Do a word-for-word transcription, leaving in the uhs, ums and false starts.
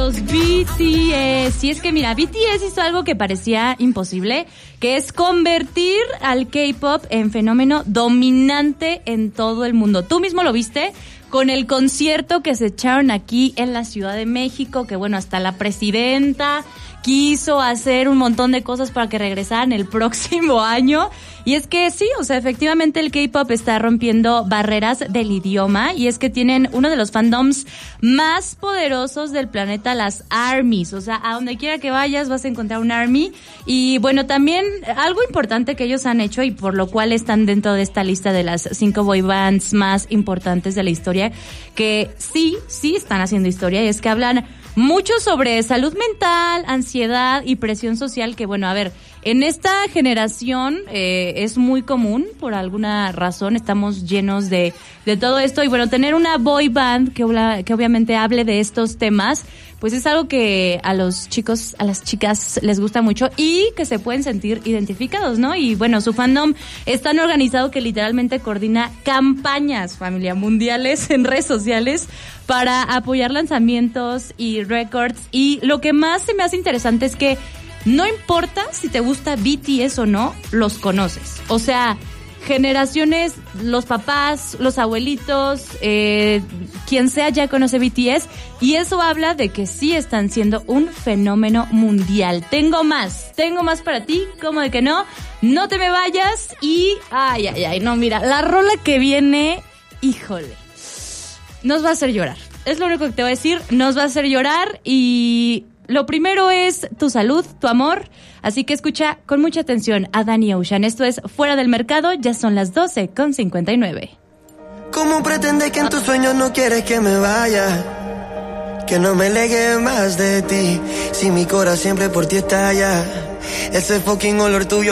los B T S. Y es que mira, B T S hizo algo que parecía imposible, que es convertir al K-pop en fenómeno dominante en todo el mundo. Tú mismo lo viste con el concierto que se echaron aquí en la Ciudad de México, que bueno, hasta la presidenta quiso hacer un montón de cosas para que regresaran el próximo año. Y es que sí, o sea, efectivamente el K-pop está rompiendo barreras del idioma, y es que tienen uno de los fandoms más poderosos del planeta, las ARMYs. O sea, a donde quiera que vayas vas a encontrar un ARMY. Y bueno, también algo importante que ellos han hecho, y por lo cual están dentro de esta lista de las cinco boy bands más importantes de la historia, que sí, sí están haciendo historia, y es que hablan mucho sobre salud mental, ansiedad y presión social, que bueno, a ver, en esta generación eh, es muy común, por alguna razón estamos llenos de, de todo esto, y bueno, tener una boy band que, que obviamente hable de estos temas, pues es algo que a los chicos, a las chicas les gusta mucho y que se pueden sentir identificados, ¿no? Y bueno, su fandom es tan organizado que literalmente coordina campañas, familia, mundiales en redes sociales para apoyar lanzamientos y récords. Y lo que más se me hace interesante es que no importa si te gusta B T S o no, los conoces. O sea, generaciones, los papás, los abuelitos, eh, quien sea ya conoce B T S, y eso habla de que sí están siendo un fenómeno mundial. Tengo más, tengo más para ti, ¿cómo de que no? No te me vayas y... Ay, ay, ay, no, mira, la rola que viene, híjole, nos va a hacer llorar. Es lo único que te voy a decir, nos va a hacer llorar, y lo primero es tu salud, tu amor. Así que escucha con mucha atención a Danny Ocean. Esto es Fuera del Mercado, ya son las doce con cincuenta y nueve. ¿Cómo pretendes que en tus sueños no quieres que me vaya? Que no me legue más de ti, si mi corazón siempre por ti estalla. Ese fucking olor tuyo